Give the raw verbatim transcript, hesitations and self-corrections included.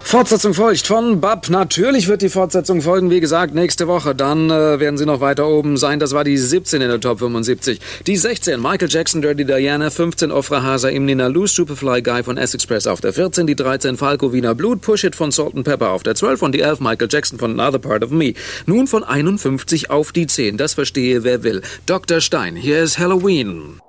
Fortsetzung folgt von Bab. Natürlich wird die Fortsetzung folgen, wie gesagt, nächste Woche. Dann äh, werden sie noch weiter oben sein. Das war die siebzehn in der Top fünfundsiebzig. Die sechzehn, Michael Jackson, Dirty Diana. fünfzehn, Ofra Hasa, Imnina Loose, Superfly Guy von S-Express auf der vierzehn. Die dreizehn, Falco, Wiener Blut, Push It von Salt and Pepper auf der zwölf. Und die elf, Michael Jackson von Another Part of Me. Nun von einundfünfzig auf die zehn. Das verstehe, wer will. Doktor Stein, hier ist Halloween.